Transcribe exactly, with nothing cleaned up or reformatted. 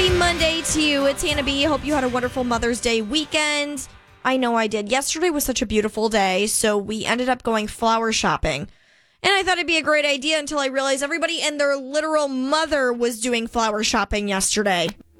Happy Monday to you. It's Hannah B. Hope you had a wonderful Mother's Day weekend. I know I did. Yesterday was such a beautiful day, so we ended up going flower shopping. And I thought it'd be a great idea until I realized everybody and their literal mother was doing flower shopping yesterday.